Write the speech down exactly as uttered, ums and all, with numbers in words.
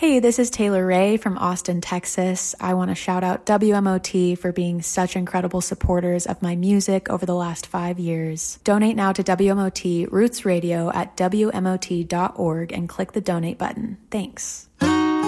Hey, this is Taylor Ray from Austin, Texas. I want to shout out W M O T for being such incredible supporters of my music over the last five years. Donate now to W M O T Roots Radio at W M O T dot org and click the donate button. Thanks.